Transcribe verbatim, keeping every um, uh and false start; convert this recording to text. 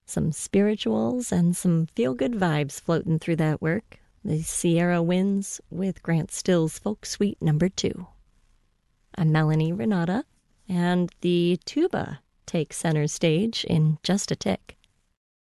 Some spirituals and some feel-good vibes floating through that work. The Sierra Winds with Grant Still's Folk Suite Number Two. I'm Melanie Renata, and the tuba takes center stage in just a tick.